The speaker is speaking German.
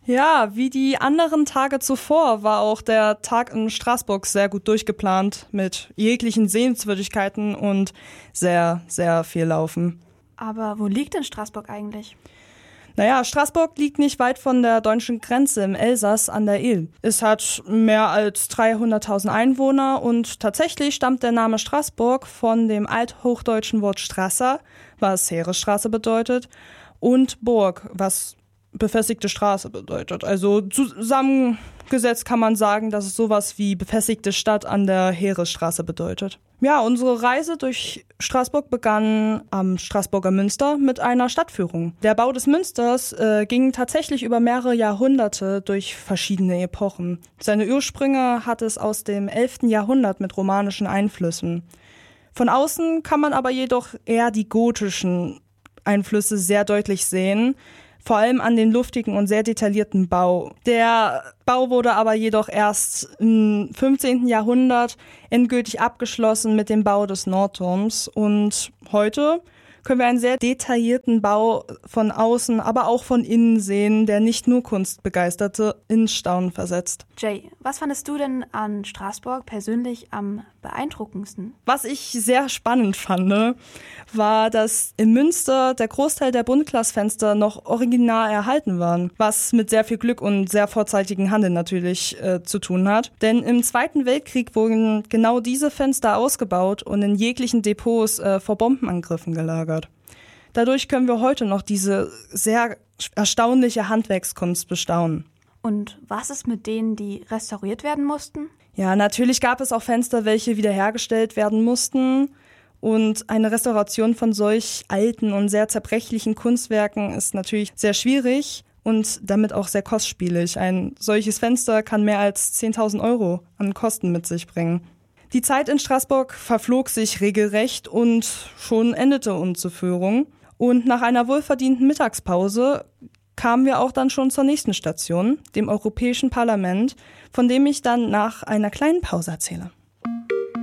Ja, wie die anderen Tage zuvor war auch der Tag in Straßburg sehr gut durchgeplant mit jeglichen Sehenswürdigkeiten und sehr, sehr viel Laufen. Aber wo liegt denn Straßburg eigentlich? Naja, Straßburg liegt nicht weit von der deutschen Grenze im Elsass an der Ilm. Es hat mehr als 300.000 Einwohner und tatsächlich stammt der Name Straßburg von dem althochdeutschen Wort Strasser, was Heeresstraße bedeutet, und Burg, was befestigte Straße bedeutet. Also zusammengesetzt kann man sagen, dass es sowas wie befestigte Stadt an der Heeresstraße bedeutet. Ja, unsere Reise durch Straßburg begann am Straßburger Münster mit einer Stadtführung. Der Bau des Münsters ging tatsächlich über mehrere Jahrhunderte durch verschiedene Epochen. Seine Ursprünge hat es aus dem 11. Jahrhundert mit romanischen Einflüssen. Von außen kann man aber jedoch eher die gotischen Einflüsse sehr deutlich sehen, vor allem an den luftigen und sehr detaillierten Bau. Der Bau wurde aber jedoch erst im 15. Jahrhundert endgültig abgeschlossen mit dem Bau des Nordturms und heute können wir einen sehr detaillierten Bau von außen, aber auch von innen sehen, der nicht nur Kunstbegeisterte in Staunen versetzt. Jay, was fandest du denn an Straßburg persönlich am beeindruckendsten? Was ich sehr spannend fand, war, dass im Münster der Großteil der Buntglasfenster noch original erhalten waren, was mit sehr viel Glück und sehr vorzeitigen Handeln natürlich zu tun hat. Denn im Zweiten Weltkrieg wurden genau diese Fenster ausgebaut und in jeglichen Depots vor Bombenangriffen gelagert. Dadurch können wir heute noch diese sehr erstaunliche Handwerkskunst bestaunen. Und was ist mit denen, die restauriert werden mussten? Ja, natürlich gab es auch Fenster, welche wiederhergestellt werden mussten. Und eine Restauration von solch alten und sehr zerbrechlichen Kunstwerken ist natürlich sehr schwierig und damit auch sehr kostspielig. Ein solches Fenster kann mehr als 10.000 Euro an Kosten mit sich bringen. Die Zeit in Straßburg verflog sich regelrecht und schon endete unsere Führung. Und nach einer wohlverdienten Mittagspause kamen wir auch dann schon zur nächsten Station, dem Europäischen Parlament, von dem ich dann nach einer kleinen Pause erzähle.